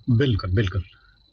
बिल्कुल, बिल्कुल।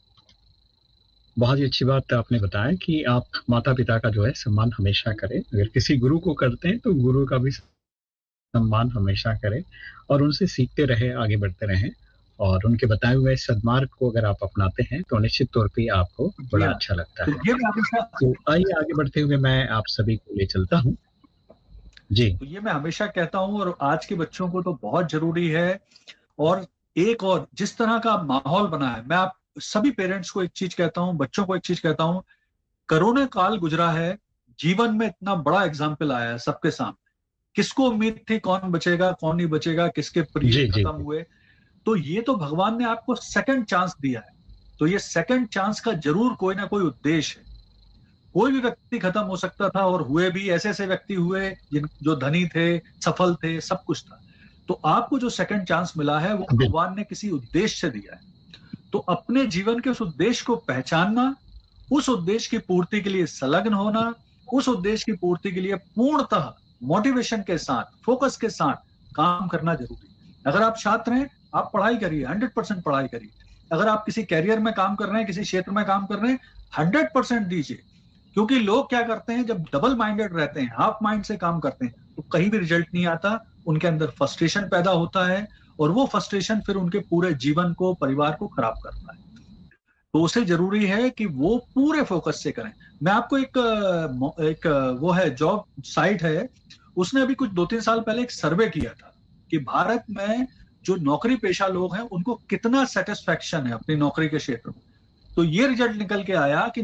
बहुत ही अच्छी बात आपने बताया कि आप माता-पिता का जो है सम्मान हमेशा करें। अगर किसी गुरु को करते हैं तो गुरु का भी सम्मान हमेशा करें और उनसे सीखते रहें, आगे बढ़ते रहें और उनके बताए हुए सद्मार्ग को अगर आप अपनाते हैं तो निश्चित तौर पे आपको जी बड़ा हाँ। अच्छा लगता तो है। ये मैं हमेशा तो आइए आगे बढ़ते हुए मैं आप सभी को ले चलता हूँ। जी। तो ये मैं हमेशा कहता हूँ, और आज के बच्चों को तो बहुत ज़रूरी है। और एक और जिस तरह का माहौल बना है, मैं आप सभी पेरेंट्स को एक चीज़ कहता हूँ, बच्चों को एक चीज़ कहता हूँ, कोरोना काल गुज़रा है, जीवन में इतना बड़ा एग्ज़ाम्पल आया है सबके सामने। किसको उम्मीद थी कौन बचेगा, कौन नहीं बचेगा, किसके प्रिय जी, जी, खत्म जी। हुए। तो ये तो भगवान ने आपको सेकंड चांस दिया है। तो ये सेकंड चांस का ज़रूर कोई ना कोई उद्देश्य है। कोई भी व्यक्ति खत्म हो सकता था, और हुए भी ऐसे-ऐसे व्यक्ति हुए जिन जो धनी थे, सफल थे, सब कुछ था। तो आपको जो सेकंड चांस मिला है वो बिल भगवान ने किसी उद्देश्य से दिया है। तो अपने जीवन के उस उद्देश्य को पहचानना, उस उद्देश्य की पूर्ति के लिए संलग्न होना, उस उद्देश्य की पूर्ति के लिए पूर्णतः मोटिवेशन के साथ, फोकस के साथ काम करना ज़रूरी है। अगर आप छात्र हैं, आप पढ़ाई करिए, 100% पढ़ाई करिए। अगर आप किसी करियर में काम कर रहे हैं, किसी क्षेत्र में काम कर रहे हैं, 100% दीजिए। क्योंकि लोग क्या करते हैं, जब डबल माइंडेड रहते हैं, हाफ माइंड से काम करते हैं, तो कहीं भी रिजल्ट नहीं आता, उनके अंदर फ्रस्ट्रेशन पैदा होता है, और वो फ्रस्ट्रेशन फिर उनके पूरे जीवन को, परिवार को खराब करता है। तो उसे ज़रूरी है कि वो पूरे फ़ोकस से करें। मैं आपको वो है, जॉब साइट है, उसने अभी कुछ 2-3 साल पहले एक सर्वे किया था कि भारत में जो नौकरी पेशा लोग हैं, उनको कितना सैटिस्फैक्शन है अपनी नौकरी के क्षेत्र में। तो ये रिजल्ट निकल के आया कि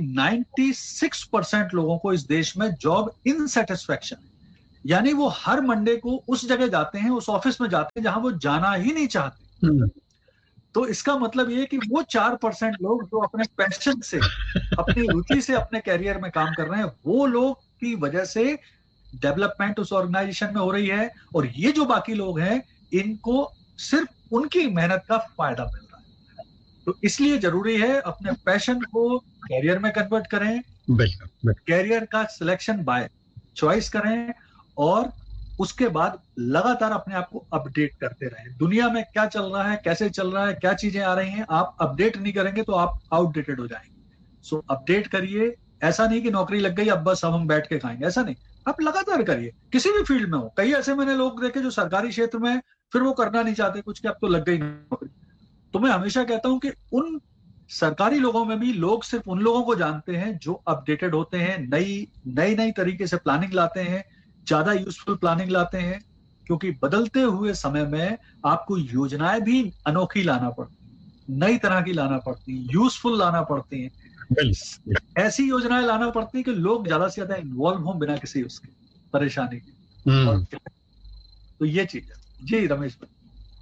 96% लोगों को इस देश में जॉब इनसैटिस्फैक्शन है। यानी वो हर मंडे को उस जगह जाते हैं, उस ऑफिस में जाते हैं जहां वो जाना ही नहीं चाहते। हुँ। तो इसका मतलब ये है कि वो 4% लोग जो अपने पैशन से, अपनी रुचि से अपने करियर में काम कर रहे हैं, वो लोग की वजह से डेवलपमेंट उस ऑर्गेनाइजेशन में हो रही है, और ये जो बाकी लोग हैं, इनको सिर्फ उनकी मेहनत का फायदा मिल रहा है। तो इसलिए जरूरी है अपने पैशन को करियर में कन्वर्ट करें, बिल्कुल, बिल कैरियर का सिलेक्शन बाय चॉइस करें, और उसके बाद लगातार अपने आप को अपडेट करते रहें। दुनिया में क्या चल रहा है, कैसे चल रहा है, क्या चीजें आ रही हैं, आप अपडेट नहीं करेंगे तो आप आउटडेटेड हो जाएंगे। सो अपडेट करिए। ऐसा नहीं कि नौकरी लग गई अब बस अब हम बैठ के खाएंगे, ऐसा नहीं। आप लगातार करिए, किसी भी फील्ड में हो। कई ऐसे मैंने लोग देखे जो सरकारी क्षेत्र में, फिर वो करना नहीं चाहते कुछ, कि अब तो लग गई नौकरी। तो मैं हमेशा कहता हूं कि उन सरकारी लोगों में भी लोग सिर्फ उन लोगों को जानते हैं जो अपडेटेड होते हैं, नई नई नई तरीके से प्लानिंग लाते हैं, ज्यादा यूजफुल प्लानिंग लाते हैं। क्योंकि बदलते हुए समय में आपको योजनाएं भी अनोखी लाना पड़ती हैं, नई तरह की लाना पड़ती हैं, यूजफुल लाना पड़ती हैं। बिल्कुल। ऐसी योजनाएं लाना पड़ती हैं कि लोग ज्यादा से ज्यादा इन्वॉल्व हों बिना किसी उसके परेशानी के। और हुँ। तो ये चीज है जी, रमेश भाई।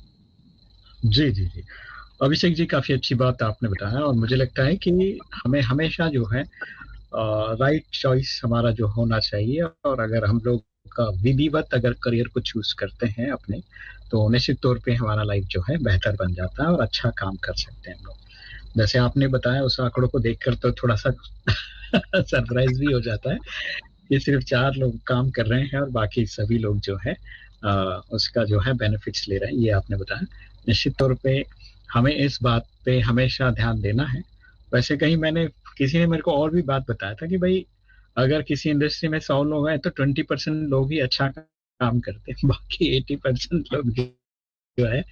जी, जी, जी। अभिषेक जी काफ़ी अच्छी बात आपने बताया और मुझे लगता है कि हमें हमेशा जो है राइट चॉइस हमारा जो होना चाहिए और अगर हम लोग का विधिवत अगर करियर को चूज़ करते हैं अपने, तो निश्चित तौर पे हमारा लाइफ जो है बेहतर बन जाता है और अच्छा काम कर सकते हैं हम लोग। जैसे आपने बताया उस आंकड़ों को देखकर तो थोड़ा-सा सरप्राइज़ भी हो जाता है कि सिर्फ़ 4 लोग काम कर रहे हैं और बाकी सभी लोग जो है उसका जो है बेनिफिट्स ले रहे हैं, ये आपने बताया। निश्चित तौर पे हमें इस बात पे हमेशा ध्यान देना है। वैसे कहीं किसी ने मेरे को और भी बात बताया था कि भई अगर किसी इंडस्ट्री में 100 लोग हैं तो 20% लोग ही अच्छा काम करते हैं, बाकी 80% लोग जो है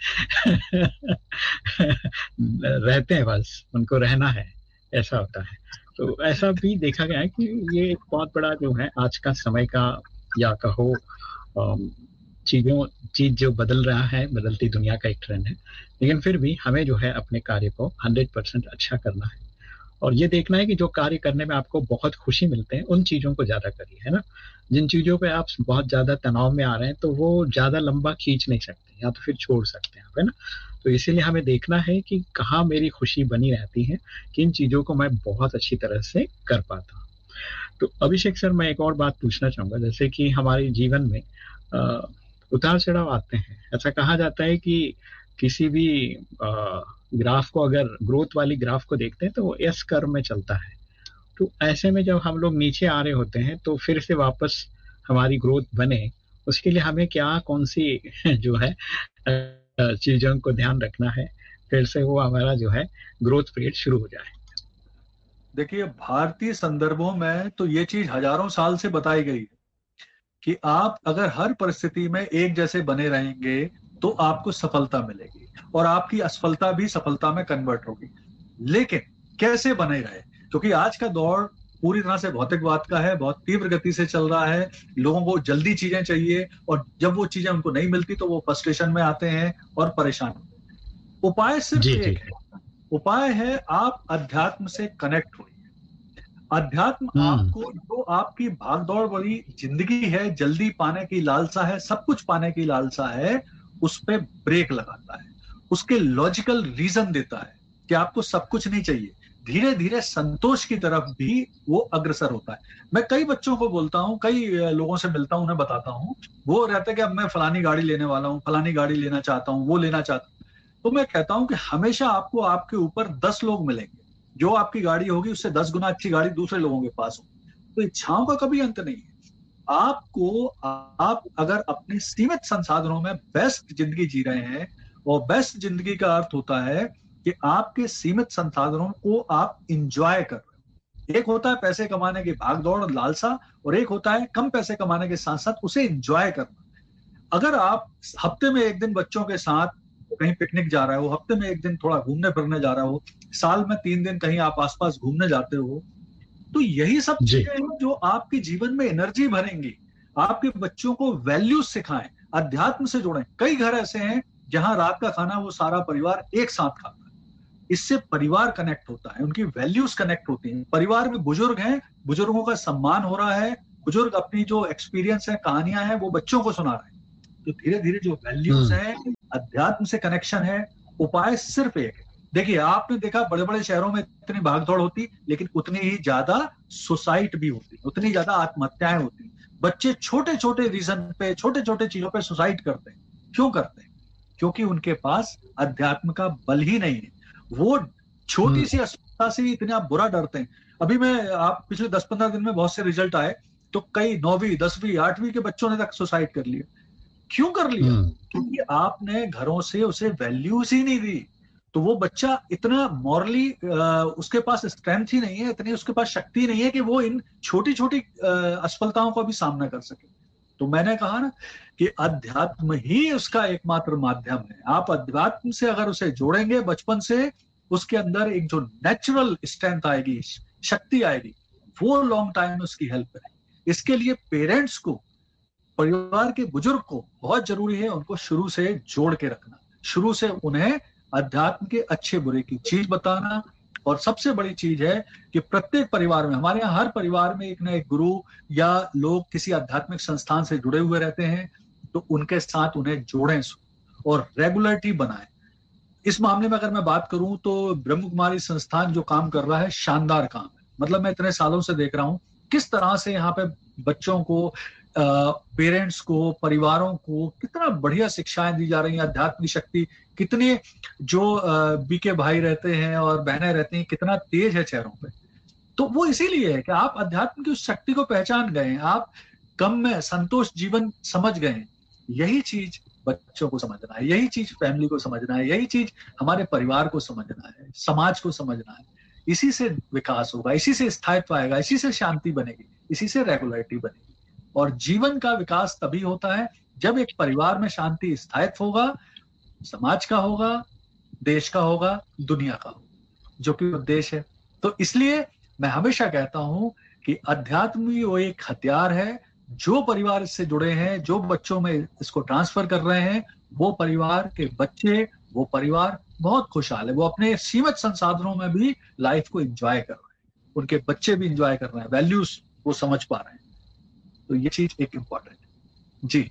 रहते हैं बस, उनको रहना है, ऐसा होता है। तो ऐसा भी देखा गया है कि ये एक बहुत बड़ा जो है आज का समय का या कहो अम, चीज़ों चीज़ जो बदल रहा है, बदलती दुनिया का एक ट्रेंड है। लेकिन फिर भी हमें जो है अपने कार्य को 100% अच्छा करना है। और ये देखना है कि जो कार्य करने में आपको बहुत खुशी मिलते हैं, उन चीज़ों को ज़्यादा करिए, है ना? जिन चीज़ों पे आप बहुत ज़्यादा तनाव में आ रहे हैं, तो वो ज़्यादा लंबा खींच नहीं सकते या तो फिर छोड़ सकते हैं आप, है ना? तो इसीलिए हमें देखना है कि कहाँ मेरी खुशी बनी रहती है, किन चीज़ों को मैं बहुत अच्छी तरह से कर पाता हूँ। तो अभिषेक सर मैं एक और बात पूछना चाहूँगा जैसे कि हमारे जीवन में अ, उतार-चढ़ाव आते हैं। ऐसा कहा जाता है कि किसी भी ग्राफ को अगर ग्रोथ वाली ग्राफ को देखते हैं तो वो एस कर्व में चलता है। तो ऐसे में जब हम लोग नीचे आ रहे होते हैं तो फिर से वापस हमारी ग्रोथ बने, उसके लिए हमें क्या कौन-सी जो है चीज़ों को ध्यान रखना है फिर से वो हमारा जो है ग्रोथ पीरियड शुरू हो जाए। देखिए, भारतीय संदर्भों में तो ये चीज हजारों साल से बताई गई है कि आप अगर हर परिस्थिति में एक जैसे बने रहेंगे तो आपको सफलता मिलेगी और आपकी असफलता भी सफलता में कन्वर्ट होगी। लेकिन कैसे बने रहे, क्योंकि आज का दौर पूरी तरह से भौतिकवाद का है, बहुत तीव्र गति से चल रहा है, लोगों को जल्दी चीजें चाहिए और जब वो चीजें उनको नहीं मिलती तो वो फ्रस्ट्रेशन में आते हैं और परेशान होते हैं। उपाय सिर्फ जी जी। एक है, उपाय है आप अध्यात्म से कनेक्ट होइए। अध्यात्म हम्म। आपको, जो आपकी भागदौड़ भरी जिंदगी है, जल्दी पाने की लालसा है, सब कुछ पाने की लालसा है, उस पे ब्रेक लगाता है, उसके लॉजिकल रीजन देता है कि आपको सब कुछ नहीं चाहिए। धीरे धीरे संतोष की तरफ भी वो अग्रसर होता है। मैं कई बच्चों को बोलता हूँ, कई लोगों से मिलता हूँ, उन्हें बताता हूँ, वो रहते कि अब मैं फलानी गाड़ी लेने वाला हूँ, फलानी गाड़ी लेना चाहता हूँ, वो लेना चाहता हूँ। तो मैं कहता हूं कि हमेशा आपको आपके ऊपर 10 लोग मिलेंगे, जो आपकी गाड़ी होगी उससे 10 गुना अच्छी गाड़ी दूसरे लोगों के पास होगी। तो इच्छाओं का कभी अंत नहीं है। आपको, आप अगर अपने सीमित संसाधनों में बेस्ट जिंदगी जी रहे हैं, और बेस्ट जिंदगी का अर्थ होता है कि आपके सीमित संसाधनों को आप इंजॉय कर रहे हो। एक होता है पैसे कमाने की भागदौड़ और लालसा, और एक होता है कम पैसे कमाने के साथ साथ उसे इंजॉय करना। अगर आप हफ्ते में एक दिन बच्चों के साथ कहीं पिकनिक जा रहे हो, हफ्ते में एक दिन थोड़ा घूमने फिरने जा रहे हो, साल में 3 दिन कहीं आप आसपास घूमने जाते हो, तो यही सब जी। चीजें हैं जो आपके जीवन में एनर्जी भरेंगी। आपके बच्चों को वैल्यूज सिखाएं, अध्यात्म से जोड़ें। कई घर ऐसे हैं जहां रात का खाना वो सारा परिवार एक साथ खाता है, इससे परिवार कनेक्ट होता है, उनकी वैल्यूज कनेक्ट होती हैं। परिवार में बुजुर्ग हैं, बुजुर्गों का सम्मान हो रहा है, बुजुर्ग अपनी जो एक्सपीरियंस है, कहानियां हैं, वो बच्चों को सुना रहे हैं। तो धीरे धीरे जो वैल्यूज हम्म। है, अध्यात्म से कनेक्शन है। उपाय सिर्फ एक है। देखिए, आपने देखा बड़े बड़े शहरों में इतनी भागदौड़ होती, लेकिन उतनी ही ज्यादा सुसाइड भी होती, उतनी ज्यादा आत्महत्याएं होती। बच्चे छोटे छोटे रीजन पे, छोटे छोटे चीजों पे सुसाइड करते हैं। क्यों करते हैं? क्योंकि उनके पास अध्यात्म का बल ही नहीं है। वो छोटी सी हम्म। अस्पताल से ही इतना बुरा डरते हैं। अभी मैं, आप पिछले 10-15 दिन में बहुत से रिजल्ट आए, तो कई 9वीं 10वीं 8वीं के बच्चों ने तक सुसाइड कर लिया। क्यों कर लिया? हम्म। क्योंकि आपने घरों से उसे वैल्यूज ही नहीं दी। तो वो बच्चा इतना मॉरली, उसके पास स्ट्रेंथ ही नहीं है, इतनी उसके पास शक्ति नहीं है कि वो इन छोटी छोटी असफलताओं का भी सामना कर सके। तो मैंने कहा ना कि अध्यात्म ही उसका एकमात्र माध्यम है। आप अध्यात्म से अगर उसे जोड़ेंगे बचपन से, उसके अंदर एक जो नेचुरल स्ट्रेंथ आएगी, शक्ति आएगी, वो लॉन्ग टाइम में उसकी हेल्प करेगी। इसके लिए पेरेंट्स को, परिवार के बुजुर्ग को बहुत जरूरी है उनको शुरू से जोड़ के रखना, शुरू से उन्हें अध्यात्म के अच्छे बुरे की चीज बताना। और सबसे बड़ी चीज है कि प्रत्येक परिवार में, हमारे यहाँ हर परिवार में एक ना एक गुरु या लोग किसी आध्यात्मिक संस्थान से जुड़े हुए रहते हैं, तो उनके साथ उन्हें जोड़ें और रेगुलरिटी बनाएं। इस मामले में अगर मैं बात करूं तो ब्रह्म कुमारी संस्थान जो काम कर रहा है, शानदार काम है। मतलब मैं इतने सालों से देख रहा हूं किस तरह से यहाँ पे बच्चों को, पेरेंट्स को, परिवारों को कितना बढ़िया शिक्षाएं दी जा रही हैं। अध्यात्म की शक्ति कितने, जो बीके भाई रहते हैं और बहनें रहती हैं, कितना तेज है चेहरों पे। तो वो इसीलिए है कि आप अध्यात्म की उस शक्ति को पहचान गए हैं, आप कम में संतोष जीवन समझ गए हैं। यही चीज बच्चों को समझना है, यही चीज फैमिली को समझना है, यही चीज हमारे परिवार को समझना है, समाज को समझना है। इसी से विकास होगा, इसी से स्थायित्व आएगा, इसी से शांति बनेगी, इसी से रेगुलरिटी बनेगी। और जीवन का विकास तभी होता है जब एक परिवार में शांति, स्थायित्व होगा, समाज का होगा, देश का होगा, दुनिया का होगा, जो कि उद्देश्य है। तो इसलिए मैं हमेशा कहता हूं कि अध्यात्म ही वो एक हथियार है। जो परिवार इससे जुड़े हैं, जो बच्चों में इसको ट्रांसफर कर रहे हैं, वो परिवार के बच्चे, वो परिवार बहुत खुशहाल है। वो अपने सीमित संसाधनों में भी लाइफ को एंजॉय कर रहे हैं, उनके बच्चे भी एंजॉय कर रहे हैं, वैल्यूज वो समझ पा रहे हैं। तो ये चीज एक इम्पॉर्टेंट है। जी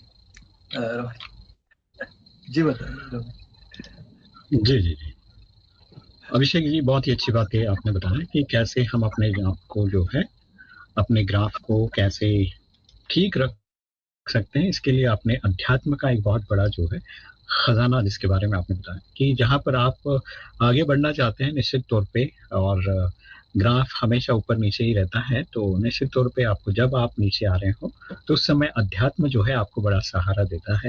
जी बताइए। जी जी जी। अभिषेक जी, बहुत ही अच्छी बात है आपने बताया कि कैसे हम अपने ग्राफ को जो है, अपने ग्राफ को कैसे ठीक रख सकते हैं। इसके लिए आपने अध्यात्म का एक बहुत बड़ा जो है खजाना, जिसके बारे में आपने बताया कि जहां पर आप आगे बढ़ना चाहते हैं निश्चित तौर पे, और ग्राफ हमेशा ऊपर नीचे ही रहता है, तो निश्चित तौर पे आपको, जब आप नीचे आ रहे हो, तो उस समय अध्यात्म जो है आपको बड़ा सहारा देता है।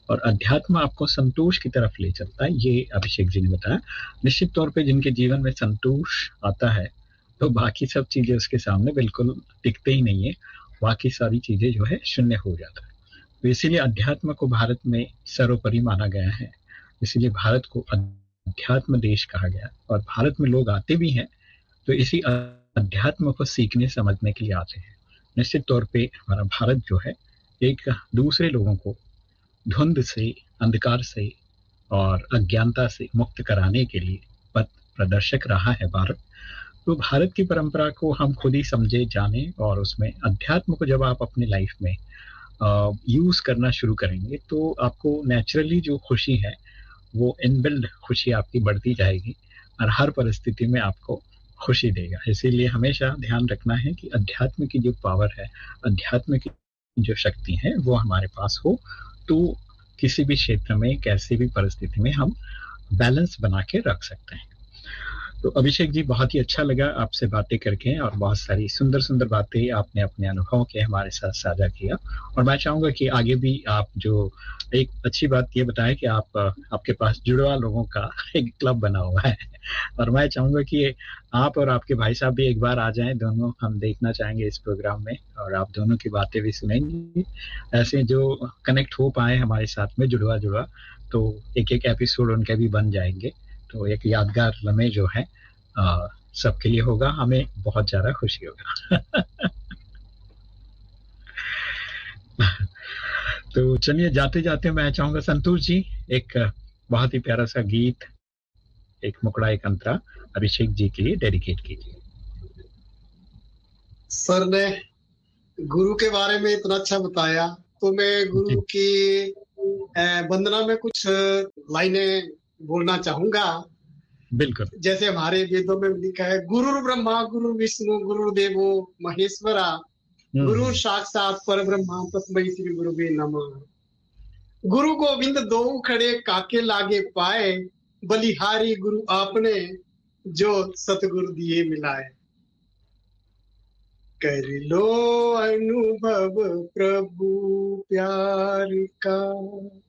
और अध्यात्म आपको संतोष की तरफ ले चलता है, ये अभिषेक जी ने बताया। निश्चित तौर पे जिनके जीवन में संतोष आता है तो बाकी सब चीजें उसके सामने बिल्कुल टिकते ही नहीं है, बाकी सारी चीजें जो है शून्य हो जाता है। तो इसीलिए अध्यात्म को भारत में सर्वोपरि माना गया है, इसीलिए भारत को अध्यात्म देश कहा गया। और भारत में लोग आते भी हैं तो इसी अध्यात्म को सीखने समझने के लिए आते हैं। निश्चित तौर पे हमारा भारत जो है एक दूसरे लोगों को धुंध से, अंधकार से और अज्ञानता से मुक्त कराने के लिए पथ प्रदर्शक रहा है भारत। तो भारत की परंपरा को हम खुद ही समझे, जाने, और उसमें अध्यात्म को जब आप अपनी लाइफ में यूज करना शुरू करेंगे तो आपको नेचुरली जो खुशी है वो इनबिल्ड खुशी आपकी बढ़ती जाएगी और हर परिस्थिति में आपको खुशी देगा। इसीलिए हमेशा ध्यान रखना है कि अध्यात्म की जो पावर है, अध्यात्म की जो शक्ति है वो हमारे पास हो, तो किसी भी क्षेत्र में, कैसी भी परिस्थिति में हम बैलेंस बना के रख सकते हैं। तो अभिषेक जी, बहुत ही अच्छा लगा आपसे बातें करके, और बहुत सारी सुंदर सुंदर बातें आपने अपने अनुभव के हमारे साथ साझा किया। और मैं चाहूंगा कि आगे भी आप जो एक अच्छी बात ये बताया कि आप आपके पास जुड़वा लोगों का एक क्लब बना हुआ है, और मैं चाहूंगा कि आप और आपके भाई साहब भी एक बार आ जाएं, दोनों हम देखना चाहेंगे इस प्रोग्राम में, और आप दोनों की बातें भी सुनेंगे, ऐसे जो कनेक्ट हो पाए हमारे साथ में जुड़वा जुड़वा, तो एक एक एपिसोड उनके भी बन जाएंगे। तो एक यादगार लम्हे जो है सबके लिए होगा, हमें बहुत ज्यादा खुशी होगा। तो चलिए, जाते जाते मैं चाहूंगा संतोष जी एक बहुत ही प्यारा सा गीत, एक मुकड़ा एक अंतरा अभिषेक जी के लिए डेडिकेट कीजिए। सर ने गुरु के बारे में इतना अच्छा बताया, तो मैं गुरु की वंदना में कुछ लाइनें बोलना चाहूंगा। बिल्कुल। जैसे हमारे वेदों में लिखा है, गुरु ब्रह्मा गुरु विष्णु गुरु देवो महेश्वरा, गुरु साक्षात पर ब्रह्मा तस्मै श्री गुरुवे नमः। गुरु गोविंद दो खड़े काके लागे पाए, बलिहारी गुरु आपने जो सतगुरु दिए मिलाए। कर लो अनुभव प्रभु प्यार का,